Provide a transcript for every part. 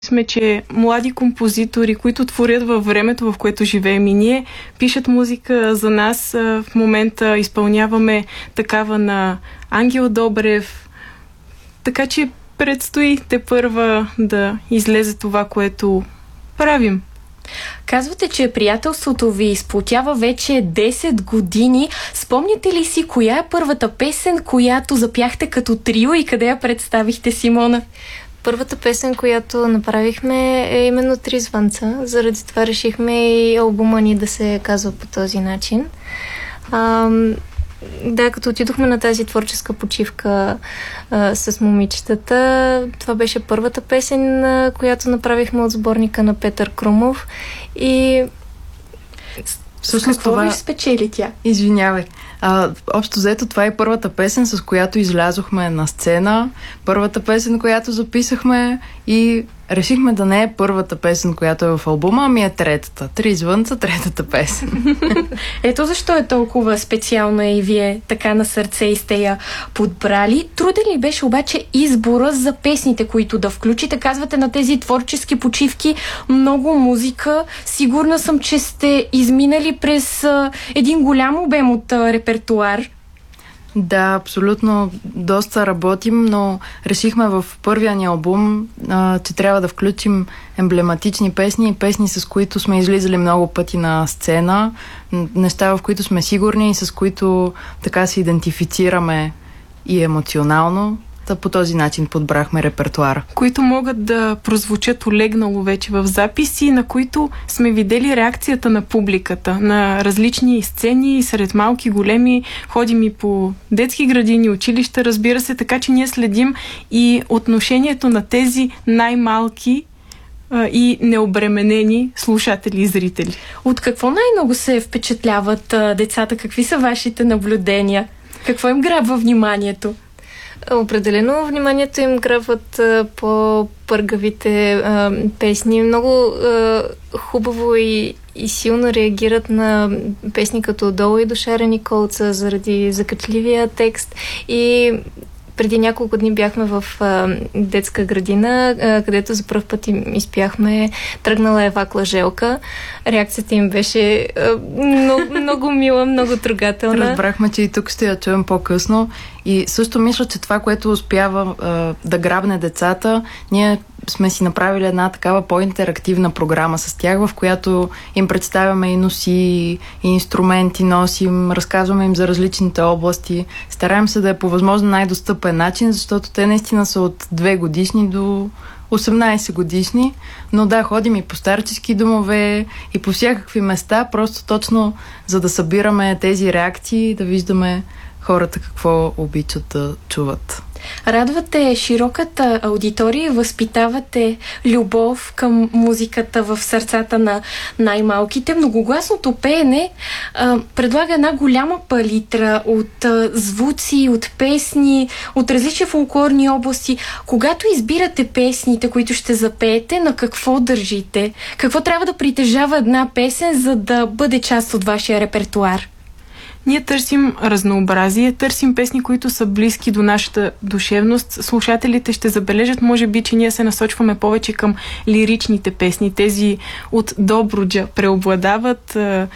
сме, че млади композитори, които творят във времето, в което живеем и ние, пишат музика за нас. В момента изпълняваме такава на Ангел Добрев. Така че предстои тепърва да излезе това, което правим. Казвате, че приятелството ви сплотява вече 10 години. Спомняте ли си коя е първата песен, която запяхте като трио и къде я представихте, Симона? Първата песен, която направихме, е именно Три звънца. Заради това решихме и албума ни да се казва по този начин. Да, като отидохме на тази творческа почивка с момичетата, това беше първата песен, която направихме от сборника на Петър Крумов. И всъщност какво ви спечели тя? Извинявай. Общо взето, това е първата песен, с която излязохме на сцена. Първата песен, която записахме и решихме да не е първата песен, която е в албума, ами е третата. Три звънца, третата песен. Ето защо е толкова специална и вие така на сърце и сте я подбрали. Труден ли беше обаче избора за песните, които да включите? Казвате на тези творчески почивки много музика. Сигурна съм, че сте изминали през един голям обем от репертуар. Да, абсолютно. Доста работим, но решихме в първия ни албум, че трябва да включим емблематични песни и песни, с които сме излизали много пъти на сцена, неща, в които сме сигурни и с които така се идентифицираме и емоционално. По този начин подбрахме репертуара. Които могат да прозвучат олегнало вече в записи, на които сме видели реакцията на публиката, на различни сцени, сред малки, големи, ходим и по детски градини, училища, разбира се, така че ние следим и отношението на тези най-малки и необременени слушатели и зрители. От какво най-много се впечатляват децата? Какви са вашите наблюдения? Какво им грабва вниманието? Определено вниманието им грабват по пъргавите песни. Много хубаво и силно реагират на песни като Долу и до шарени колца заради закачливия текст. И преди няколко дни бяхме в детска градина, където за пръв път им изпяхме Тръгнала е вакла Желка. Реакцията им беше много мила, много трогателна. Разбрахме, че и тук ще я чуем по-късно. И също мисля, че това, което успява да грабне децата, ние сме си направили една такава по-интерактивна програма с тях, в която им представяме и носи, и инструменти носим, разказваме им за различните области. Стараем се да е по възможно най-достъпен начин, защото те наистина са от 2 годишни до 18 годишни, но да, ходим и по старчески домове, и по всякакви места, просто точно за да събираме тези реакции, да виждаме хората какво обичат да чуват. Радвате широката аудитория и възпитавате любов към музиката в сърцата на най-малките. Многогласното пеене предлага една голяма палитра от звуци, от песни, от различни фолклорни области. Когато избирате песните, които ще запеете, на какво държите? Какво трябва да притежава една песен, за да бъде част от вашия репертуар? Ние търсим разнообразие, търсим песни, които са близки до нашата душевност. Слушателите ще забележат, може би, че ние се насочваме повече към лиричните песни. Тези от Добруджа преобладават.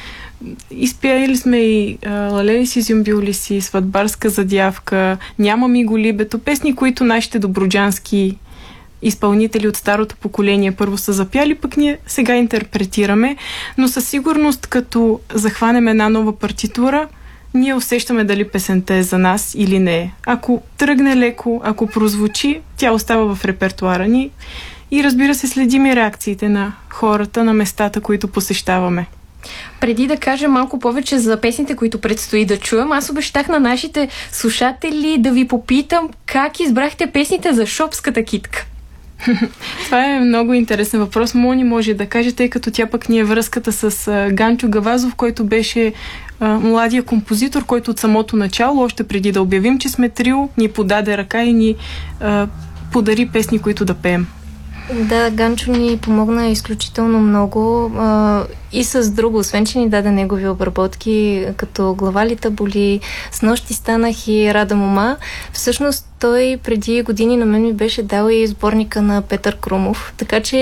Изпяли сме и Лалели си, зюмбюли си, Сватбарска задявка, Няма ми го либето. Песни, които нашите добруджански изпълнители от старото поколение първо са запяли, пък ние сега интерпретираме, но със сигурност, като захванем една нова партитура, ние усещаме дали песента е за нас или не е. Ако тръгне леко, ако прозвучи, тя остава в репертуара ни и разбира се, следим и реакциите на хората на местата, които посещаваме. Преди да кажа малко повече за песните, които предстои да чуем, аз обещах на нашите слушатели да ви попитам как избрахте песните за Шопската китка. Това е много интересен въпрос. Мони може да каже, тъй като тя пък ни е връзката с Ганчо Гавазов, който беше младия композитор, който от самото начало, още преди да обявим, че сме трио, ни подаде ръка и ни подари песни, които да пеем. Да, Ганчо ни помогна изключително много и с друго, освен че ни даде негови обработки, като Глава ли те боли, Снощи станах и Рада мома. Всъщност той преди години на мен ми беше дал и сборника на Петър Крумов, така че